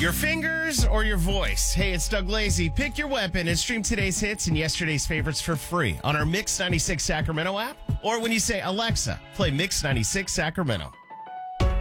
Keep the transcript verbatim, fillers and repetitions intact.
Your fingers or your voice? Hey, it's Doug Lazy. Pick your weapon and stream today's hits and yesterday's favorites for free on our Mix ninety-six Sacramento app. Or when you say, Alexa, play Mix ninety-six Sacramento.